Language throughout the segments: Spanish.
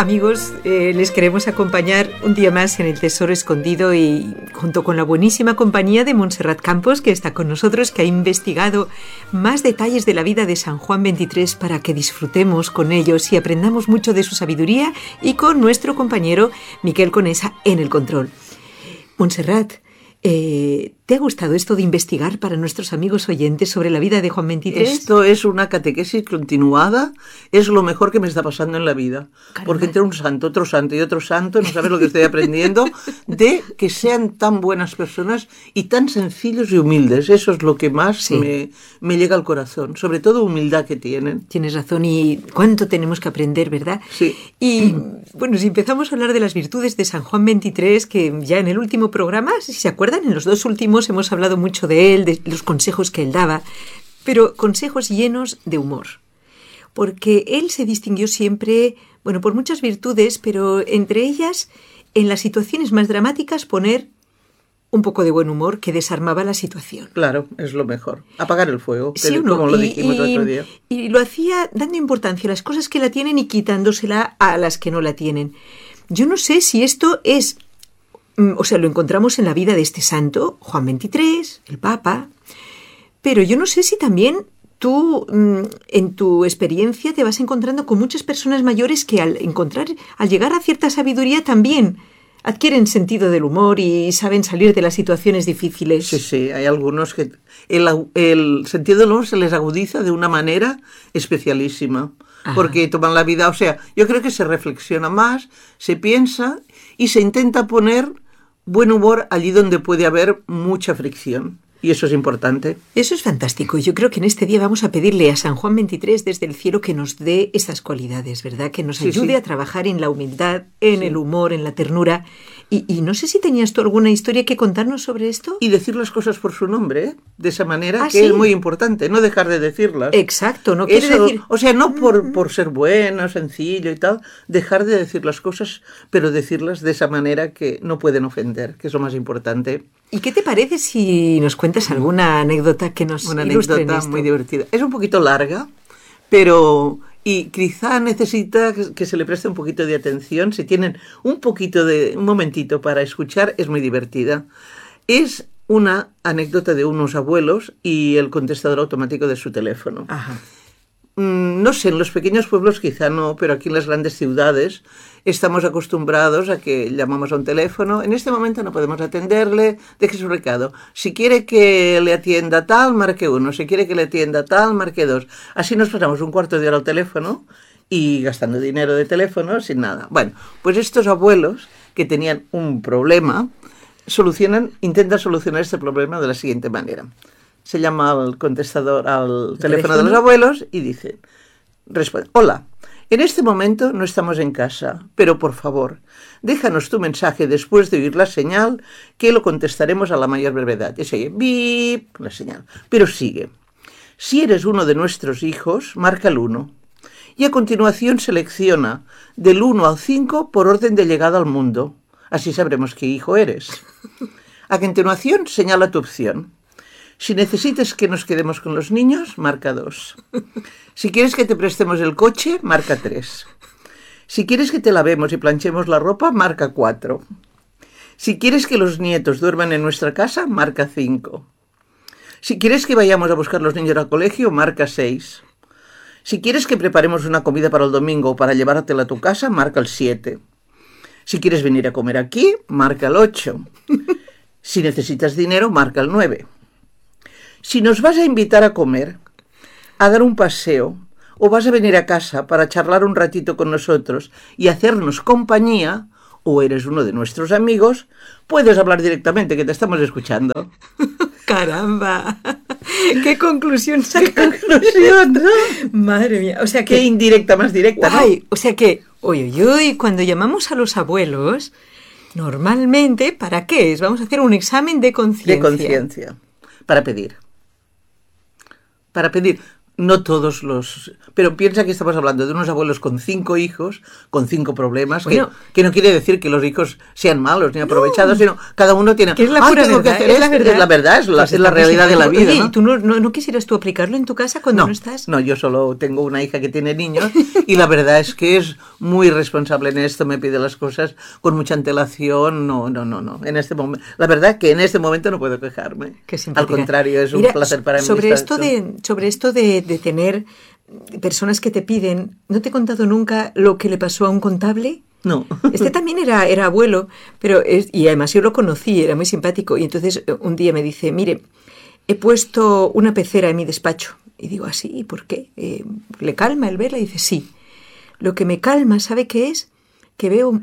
Amigos, les queremos acompañar un día más en El Tesoro Escondido y junto con la buenísima compañía de Montserrat Campos, que está con nosotros, que ha investigado más detalles de la vida de San Juan XXIII para que disfrutemos con ellos y aprendamos mucho de su sabiduría, y con nuestro compañero Miquel Conesa en el control. Montserrat, ¿te ha gustado esto de investigar para nuestros amigos oyentes sobre la vida de Juan XXIII? Esto es una catequesis continuada, es lo mejor que me está pasando en la vida. Caramba. Porque entre un santo, otro santo y otro santo, no sabes lo que estoy aprendiendo, de que sean tan buenas personas y tan sencillos y humildes. Eso es lo que más me llega al corazón, sobre todo humildad que tienen. Tienes razón, y cuánto tenemos que aprender, ¿verdad? Sí. Y bueno, si empezamos a hablar de las virtudes de San Juan XXIII, que ya en el último programa, si se acuerdan, en los dos últimos hemos hablado mucho de él, de los consejos que él daba, pero consejos llenos de humor. Porque él se distinguió siempre, bueno, por muchas virtudes, pero entre ellas, en las situaciones más dramáticas, poner un poco de buen humor que desarmaba la situación. Claro, es lo mejor. Apagar el fuego, ¿Sí o no? como lo dijimos el otro día. Y lo hacía dando importancia a las cosas que la tienen y quitándosela a las que no la tienen. Yo no sé si esto es... O sea, lo encontramos en la vida de este santo, Juan XXIII, el Papa, pero yo no sé si también tú, en tu experiencia, te vas encontrando con muchas personas mayores que al llegar a cierta sabiduría también adquieren sentido del humor y saben salir de las situaciones difíciles. Sí, hay algunos que el sentido del humor se les agudiza de una manera especialísima. Ajá. Porque toman la vida, o sea, yo creo que se reflexiona más, se piensa y se intenta poner buen humor allí donde puede haber mucha fricción. Y eso es importante. Eso es fantástico. Yo creo que en este día vamos a pedirle a San Juan XXIII desde el cielo que nos dé esas cualidades, ¿verdad? Que nos ayude a trabajar en la humildad, en el humor, en la ternura. Y no sé si tenías tú alguna historia que contarnos sobre esto. Y decir las cosas por su nombre, ¿eh? De esa manera, que es muy importante, no dejar de decirlas. Exacto, no quiere decir... O sea, no por ser bueno, sencillo y tal, dejar de decir las cosas, pero decirlas de esa manera que no pueden ofender, que es lo más importante. ¿Y qué te parece si nos cuentas alguna anécdota que nos ilustre en esto? Muy divertida. Es un poquito larga, pero... Y quizá necesita que se le preste un poquito de atención. Si tienen un momentito para escuchar, es muy divertida. Es una anécdota de unos abuelos y el contestador automático de su teléfono. Ajá. No sé, en los pequeños pueblos quizá no, pero aquí en las grandes ciudades estamos acostumbrados a que llamamos a un teléfono. En este momento no podemos atenderle, deje su recado. Si quiere que le atienda tal, marque 1. Si quiere que le atienda tal, marque 2. Así nos pasamos un cuarto de hora al teléfono y gastando dinero de teléfono sin nada. Bueno, pues estos abuelos que tenían un problema intentan solucionar este problema de la siguiente manera. Se llama al contestador, al teléfono de los abuelos y dice, responde, hola, en este momento no estamos en casa, pero por favor, déjanos tu mensaje después de oír la señal, que lo contestaremos a la mayor brevedad. Y sigue, bip, la señal. Pero sigue, si eres uno de nuestros hijos, marca el 1. Y a continuación selecciona del 1 al 5 por orden de llegada al mundo. Así sabremos qué hijo eres. A continuación señala tu opción. Si necesitas que nos quedemos con los niños, marca 2. Si quieres que te prestemos el coche, marca 3. Si quieres que te lavemos y planchemos la ropa, marca 4. Si quieres que los nietos duerman en nuestra casa, marca 5. Si quieres que vayamos a buscar los niños al colegio, marca 6. Si quieres que preparemos una comida para el domingo o para llevártela a tu casa, marca el 7. Si quieres venir a comer aquí, marca el 8. Si necesitas dinero, marca el 9. Si nos vas a invitar a comer, a dar un paseo, o vas a venir a casa para charlar un ratito con nosotros y hacernos compañía, o eres uno de nuestros amigos, puedes hablar directamente, que te estamos escuchando. ¡Caramba! ¡Qué conclusión sacas! ¡Qué conclusión! ¿No? Madre mía, o sea que... ¡Qué indirecta más directa! Guay, ¿no? O sea que, uy, cuando llamamos a los abuelos, normalmente, ¿para qué es? Vamos a hacer un examen de conciencia. De conciencia. Para pedir. No todos los... Pero piensa que estamos hablando de unos abuelos con 5 hijos, con 5 problemas, Bueno, que no quiere decir que los hijos sean malos ni aprovechados, sino cada uno tiene... Que es la pura tengo verdad, que hacer es la esto". verdad. Es la verdad, Pues es la está realidad de la simpático. vida, Oye, ¿no? ¿y tú no quisieras tú aplicarlo en tu casa cuando no estás? No, yo solo tengo una hija que tiene niños y la verdad es que es muy responsable en esto, me pide las cosas con mucha antelación. No. En este momento, la verdad que en este momento no puedo quejarme. Qué simpática. Al contrario, es un Mira, placer para mí. Sobre estar esto de tener personas que te piden, ¿no te he contado nunca lo que le pasó a un contable? No. Este también era abuelo, y además yo lo conocí, era muy simpático. Y entonces un día me dice, mire, he puesto una pecera en mi despacho. Y digo, ¿así? ¿Y por qué? ¿Le calma el verla? Y dice, sí. Lo que me calma, ¿sabe qué es? Que veo,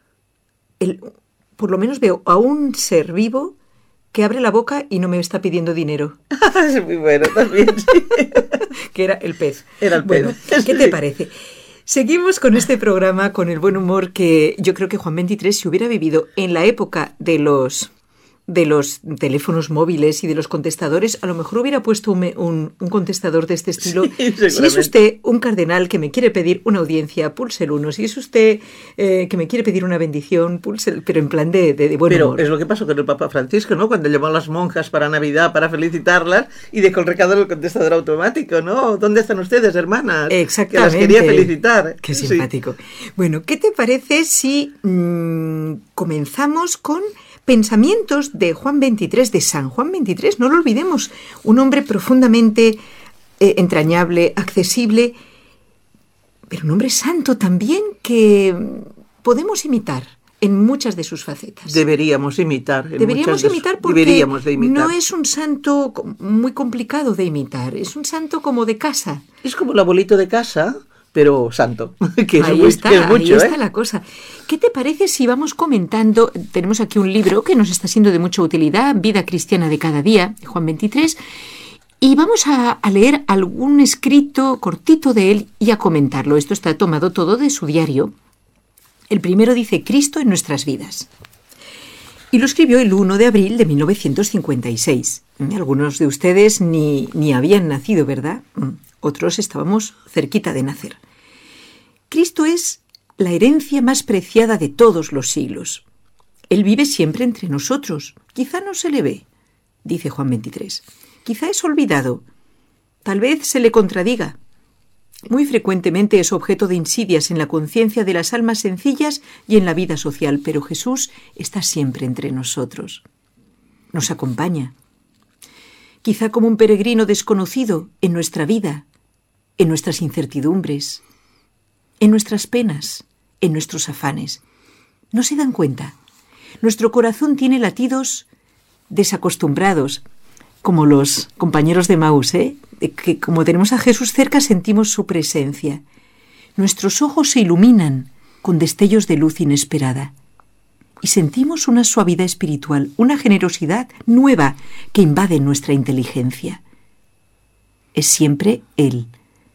por lo menos veo a un ser vivo que abre la boca y no me está pidiendo dinero. Es muy bueno también, sí. Que era el pez. Era el bueno, pez. ¿qué te parece? Seguimos con este programa, con el buen humor que yo creo que Juan XXIII, si hubiera vivido en la época de los teléfonos móviles y de los contestadores, a lo mejor hubiera puesto un contestador de este estilo. Sí, si es usted un cardenal que me quiere pedir una audiencia, pulse el 1. Si es usted que me quiere pedir una bendición, pulse el... Pero en plan de buen Pero humor. es lo que pasó con el Papa Francisco, ¿no? Cuando llamó a las monjas para Navidad, para felicitarlas, y dejó el recado en el contestador automático, ¿no? ¿Dónde están ustedes, hermanas? Exactamente. Que las quería felicitar. Qué simpático. Sí. Bueno, ¿qué te parece si comenzamos con pensamientos de Juan XXIII, de San Juan XXIII? No lo olvidemos, un hombre profundamente entrañable, accesible, pero un hombre santo también que podemos imitar en muchas de sus facetas. Deberíamos imitar. Deberíamos imitar porque deberíamos de imitar. No es un santo muy complicado de imitar, es un santo como de casa. Es como el abuelito de casa, pero santo, que ahí está la cosa. ¿Qué te parece si vamos comentando? Tenemos aquí un libro que nos está siendo de mucha utilidad, Vida Cristiana de Cada Día, de Juan XXIII, y vamos a leer algún escrito cortito de él y a comentarlo. Esto está tomado todo de su diario. El primero dice, Cristo en nuestras vidas. Y lo escribió el 1 de abril de 1956. Algunos de ustedes ni habían nacido, ¿verdad? Otros estábamos cerquita de nacer. Cristo es la herencia más preciada de todos los siglos. Él vive siempre entre nosotros. Quizá no se le ve, dice Juan XXIII. Quizá es olvidado. Tal vez se le contradiga. Muy frecuentemente es objeto de insidias en la conciencia de las almas sencillas y en la vida social, pero Jesús está siempre entre nosotros. Nos acompaña. Quizá como un peregrino desconocido en nuestra vida, en nuestras incertidumbres, en nuestras penas, en nuestros afanes. ¿No se dan cuenta? Nuestro corazón tiene latidos desacostumbrados, como los compañeros de Maús, que como tenemos a Jesús cerca sentimos su presencia. Nuestros ojos se iluminan con destellos de luz inesperada y sentimos una suavidad espiritual, una generosidad nueva que invade nuestra inteligencia. Es siempre Él.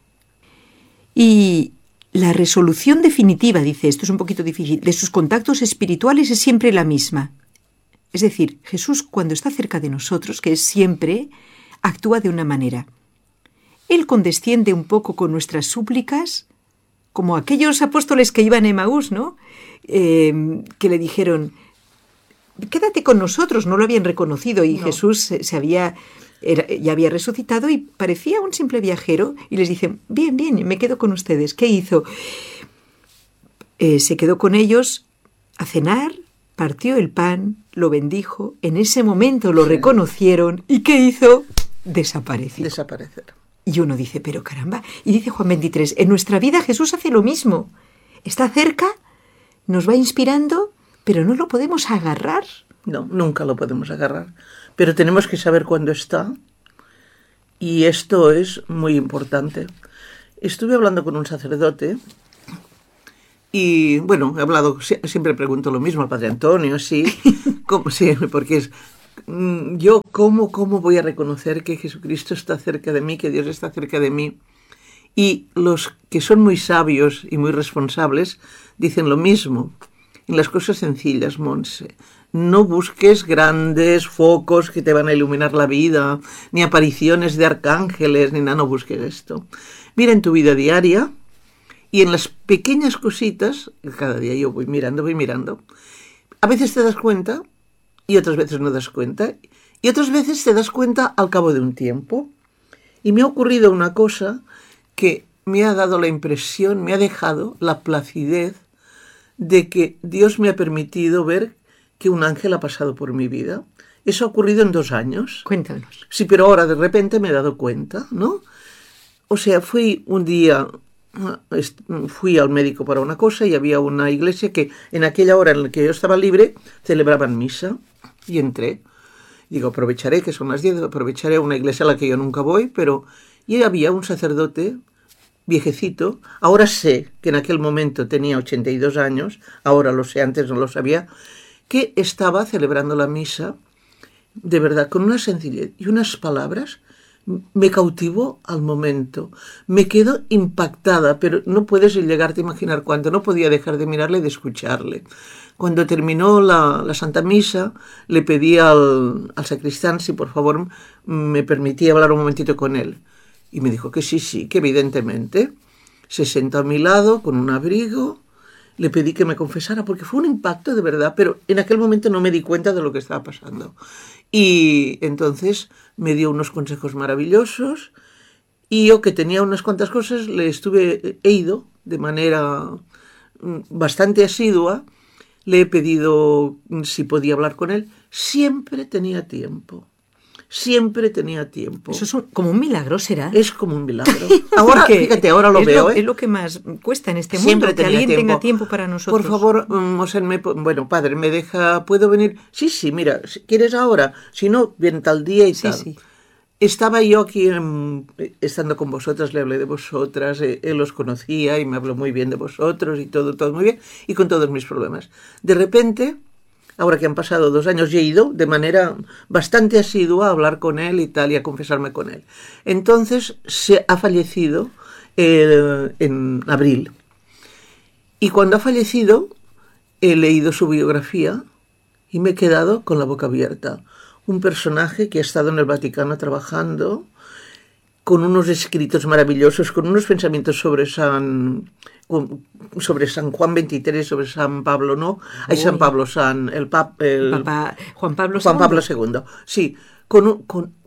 Y la resolución definitiva, dice, esto es un poquito difícil, de sus contactos espirituales es siempre la misma. Es decir, Jesús, cuando está cerca de nosotros, que es siempre, actúa de una manera. Él condesciende un poco con nuestras súplicas, como aquellos apóstoles que iban a Emaús, ¿no? Que le dijeron, quédate con nosotros, no lo habían reconocido y no. Jesús ya había resucitado y parecía un simple viajero y les dice, bien, me quedo con ustedes. ¿Qué hizo? Se quedó con ellos a cenar, partió el pan, lo bendijo, en ese momento lo reconocieron y ¿qué hizo? Desapareció. Desaparecer. Y uno dice, pero caramba, y dice Juan XXIII, en nuestra vida Jesús hace lo mismo. Está cerca, nos va inspirando, pero no lo podemos agarrar. No, nunca lo podemos agarrar. Pero tenemos que saber cuándo está. Y esto es muy importante. Estuve hablando con un sacerdote y, bueno, he hablado, siempre pregunto lo mismo al Padre Antonio, sí, porque es... Yo, ¿cómo voy a reconocer que Jesucristo está cerca de mí, que Dios está cerca de mí? Y los que son muy sabios y muy responsables dicen lo mismo. en las cosas sencillas, Monse. No busques grandes focos que te van a iluminar la vida, ni apariciones de arcángeles, ni nada, no busques esto. Mira en tu vida diaria y en las pequeñas cositas, cada día yo voy mirando. A veces te das cuenta y otras veces no das cuenta. Y otras veces te das cuenta al cabo de un tiempo. Y me ha ocurrido una cosa que me ha dado la impresión, me ha dejado la placidez de que Dios me ha permitido ver que un ángel ha pasado por mi vida. Eso ha ocurrido en 2 años. Cuéntanos. Sí, pero ahora de repente me he dado cuenta, ¿no? O sea, fui un día, fui al médico para una cosa y había una iglesia que en aquella hora en la que yo estaba libre celebraban misa y entré. Digo, aprovecharé, que son las 10, aprovecharé una iglesia a la que yo nunca voy, pero... Y había un sacerdote viejecito, ahora sé que en aquel momento tenía 82 años, ahora lo sé, antes no lo sabía, que estaba celebrando la misa, de verdad, con una sencillez y unas palabras, me cautivó al momento. Me quedo impactada, pero no puedes llegarte a imaginar cuánto, no podía dejar de mirarle y de escucharle. Cuando terminó la Santa Misa, le pedí al sacristán si por favor me permitía hablar un momentito con él. Y me dijo que sí, que evidentemente. Se sentó a mi lado con un abrigo, le pedí que me confesara porque fue un impacto de verdad, pero en aquel momento no me di cuenta de lo que estaba pasando. Y entonces me dio unos consejos maravillosos y yo, que tenía unas cuantas cosas, he ido de manera bastante asidua. Le he pedido si podía hablar con él. Siempre tenía tiempo. Eso es como un milagro, ¿será? Es como un milagro. Ahora, fíjate, ahora lo veo. Es lo que más cuesta en este mundo, que alguien tenga tiempo para nosotros. Por favor, padre, ¿me deja? ¿Puedo venir? Sí, mira, si quieres ahora. Si no, bien tal día y tal. Sí. Estaba yo aquí, estando con vosotras, le hablé de vosotras, él os conocía y me habló muy bien de vosotros y todo muy bien, y con todos mis problemas. De repente, ahora que han pasado 2 años, he ido de manera bastante asidua a hablar con él y tal, y a confesarme con él. Entonces, se ha fallecido en abril. Y cuando ha fallecido, he leído su biografía y me he quedado con la boca abierta. Un personaje que ha estado en el Vaticano trabajando, con unos escritos maravillosos, con unos pensamientos sobre San Juan XXIII, sobre San Pablo, ¿no? Hay San Pablo, Papa Juan Pablo II. Juan Pablo II, sí, con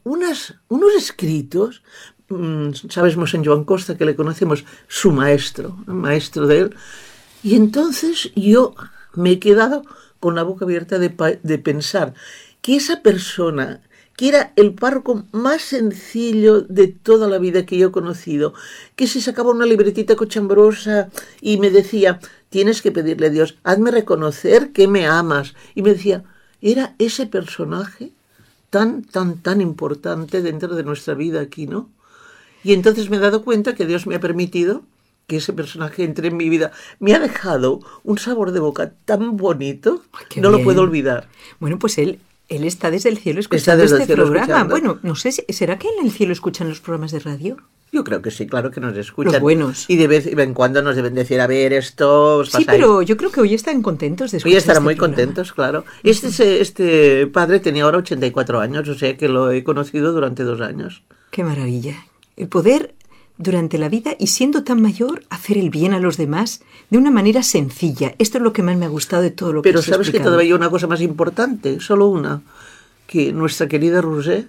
unos escritos, sabes, Monseñor Joan Costa, que le conocemos, su maestro, el maestro de él, y entonces yo me he quedado con la boca abierta de pensar que esa persona, que era el párroco más sencillo de toda la vida que yo he conocido, que se sacaba una libretita cochambrosa y me decía, tienes que pedirle a Dios, hazme reconocer que me amas. Y me decía, era ese personaje tan importante dentro de nuestra vida aquí, ¿no? Y entonces me he dado cuenta que Dios me ha permitido que ese personaje entre en mi vida. Me ha dejado un sabor de boca tan bonito, no lo puedo olvidar. Bueno, pues él está desde el cielo escuchando este programa. Bueno, no sé, ¿será que en el cielo escuchan los programas de radio? Yo creo que sí, claro que nos escuchan. Los buenos. Y de vez en cuando nos deben decir, a ver, esto os pasa. Sí, pero yo creo que hoy están contentos de escuchar. Hoy estarán muy contentos, claro. Este padre tenía ahora 84 años, o sea que lo he conocido durante 2 años. Qué maravilla. El poder, durante la vida y siendo tan mayor, hacer el bien a los demás de una manera sencilla. Esto es lo que más me ha gustado de todo lo que has explicado. Pero sabes que todavía hay una cosa más importante, solo una, que nuestra querida Roser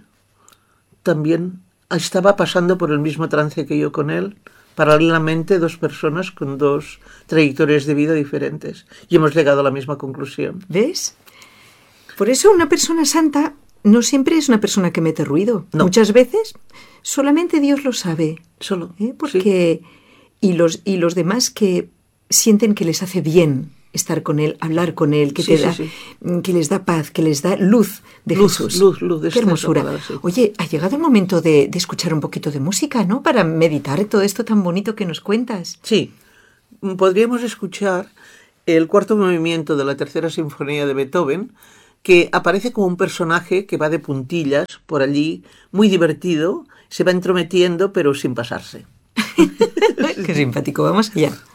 también estaba pasando por el mismo trance que yo con él, paralelamente 2 personas con 2 trayectorias de vida diferentes, y hemos llegado a la misma conclusión. ¿Ves? Por eso una persona santa no siempre es una persona que mete ruido. No. Muchas veces solamente Dios lo sabe. Solo. Porque sí. Y los demás que sienten que les hace bien estar con él, hablar con él, que que les da paz, que les da luz de Jesús. Luz. Qué hermosura. Palabra, sí. Oye, ha llegado el momento de escuchar un poquito de música, ¿no? Para meditar todo esto tan bonito que nos cuentas. Sí. Podríamos escuchar el 4º movimiento de la 3ª Sinfonía de Beethoven, que aparece como un personaje que va de puntillas por allí, muy divertido, se va entrometiendo, pero sin pasarse. Qué simpático, vamos allá.